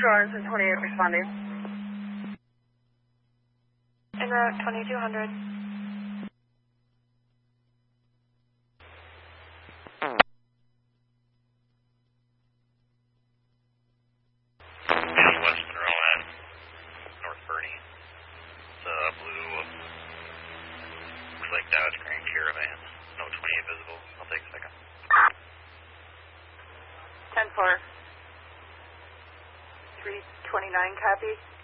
Orange and 28 responding. En route 2200. West Monroe and North Bernie. It's blue. Looks like Dodge Grand Caravan. No 28 visible. I'll take a second. 10-4. 329 copy.